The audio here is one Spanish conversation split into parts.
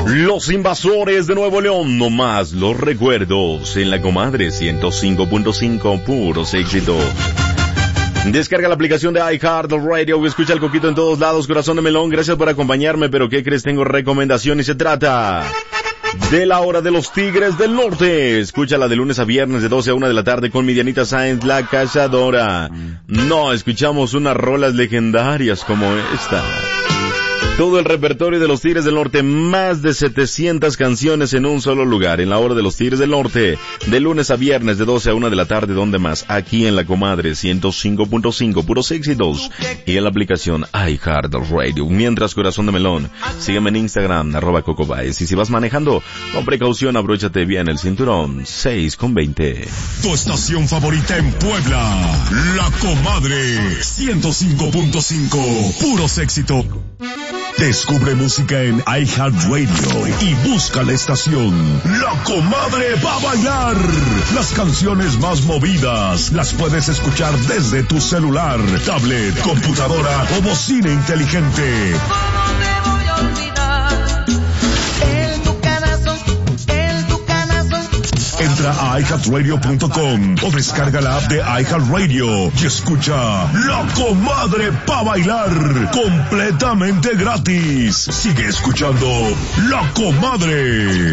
Los Invasores de Nuevo León, no más los recuerdos en la Comadre 105.5, puros éxitos. Descarga la aplicación de iHeartRadio, escucha el Coquito en todos lados, corazón de melón, gracias por acompañarme, pero ¿qué crees? Tengo recomendación y se trata de la hora de los Tigres del Norte. Escúchala de lunes a viernes de 12 a 1 de la tarde con mi Dianita Sáenz, la cazadora. No, escuchamos unas rolas legendarias como esta. Todo el repertorio de los Tigres del Norte, más de 700 canciones en un solo lugar, en la hora de los Tigres del Norte, de lunes a viernes de 12 a 1 de la tarde, donde más, aquí en la Comadre 105.5, puros éxitos, y en la aplicación iHeartRadio. Mientras, corazón de melón, sígueme en Instagram, @CocoBaez, y si vas manejando, con precaución, abróchate bien el cinturón, 6:20. Tu estación favorita en Puebla, la Comadre 105.5, puros éxitos. Descubre música en iHeartRadio y busca la estación La Comadre va a bailar. Las canciones más movidas las puedes escuchar desde tu celular, tablet, computadora o bocina inteligente. ¿Cómo te voy a olvidar? El Tucanazo. Entra a iHeartRadio.com o descarga la app de iHeartRadio y escucha La Comadre pa' bailar completamente gratis. Sigue escuchando La Comadre.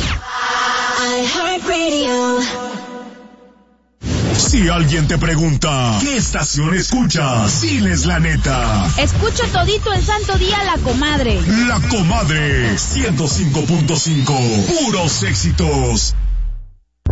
iHeartRadio. Si alguien te pregunta ¿qué estación escuchas? Diles la neta. Escucho todito el santo día La Comadre. La Comadre 105.5, puros éxitos.